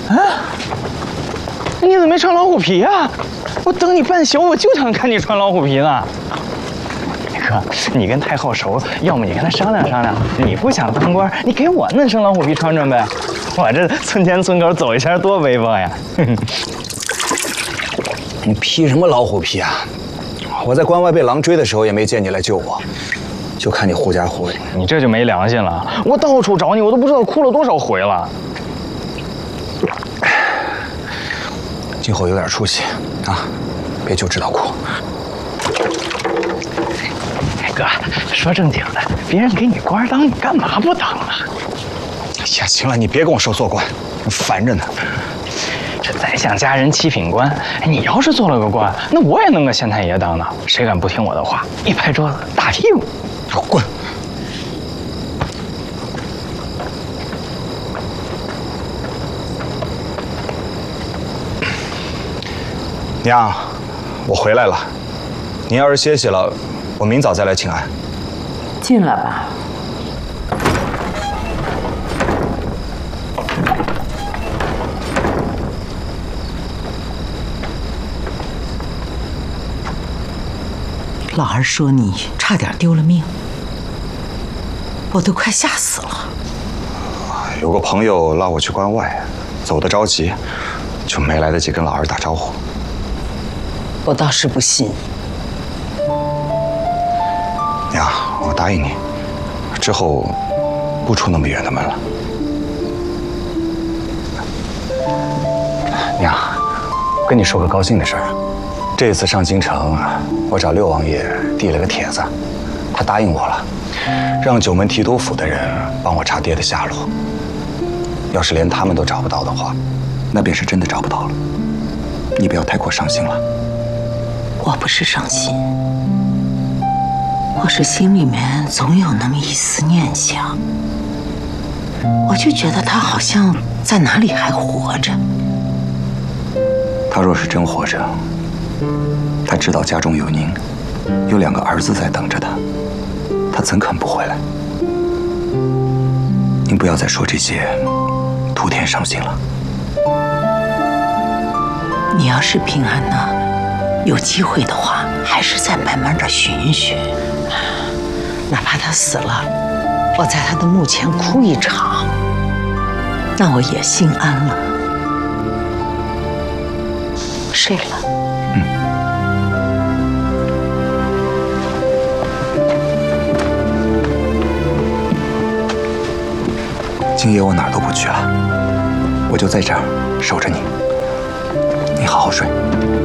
你怎么没穿老虎皮啊？我等你半宿，我就想看你穿老虎皮呢。哥，你跟太后熟，要么你跟他商量商量。你不想当官，你给我弄身老虎皮穿穿呗。我这村前村口走一圈多威风呀！ 你披什么老虎皮啊？我在关外被狼追的时候也没见你来救我，就看你狐假虎威。 你这就没良心了！我到处找你，我都不知道哭了多少回了。 今后有点出息啊，别就知道哭。 哥，说正经的，别人给你官当，你干嘛不当啊？ 哎呀，行了，你别跟我说做官，烦着呢。 这宰相家人七品官，你要是做了个官，那我也能个县太爷当呢。谁敢不听我的话，一拍桌子打屁股。 滚！娘，我回来了。您要是歇息了，我明早再来请安。 进来吧。老儿说你差点丢了命，我都快吓死了。 有个朋友拉我去关外，走得着急，就没来得及跟老儿打招呼。 我倒是不信。 娘，我答应你，之后不出那么远的门了。娘，跟你说个高兴的事儿。这次上京城，我找六王爷递了个帖子，他答应我了，让九门提督府的人帮我查爹的下落。要是连他们都找不到的话，那便是真的找不到了。你不要太过伤心了。 我不是伤心，我是心里面总有那么一丝念想，我就觉得他好像在哪里还活着。 他若是真活着，他知道家中有您，有2个儿子在等着他，他怎肯不回来？您不要再说这些徒添伤心了。 你要是平安呢，有机会的话，还是再慢慢的寻寻，哪怕他死了，我在他的墓前哭一场，那我也心安了。睡了。 今夜我哪儿都不去了，我就在这儿守着你。你好好睡。